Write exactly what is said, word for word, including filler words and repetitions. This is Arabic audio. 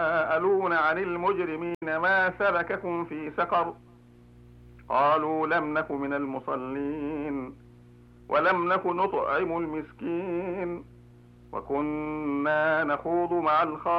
يتساءلون عن المجرمين ما سلككم في سقر قالوا لم نك من المصلين ولم نك نطعم المسكين وكنا نخوض مع الخائضين